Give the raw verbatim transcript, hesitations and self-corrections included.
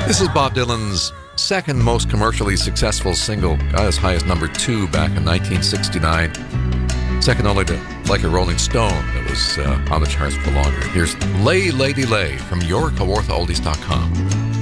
This is Bob Dylan's second most commercially successful single, got as high as number two back in nineteen sixty-nine. Second only to Like a Rolling Stone, that was uh, on the charts for longer. Here's Lay Lady Lay from your Kawartha Oldies dot com.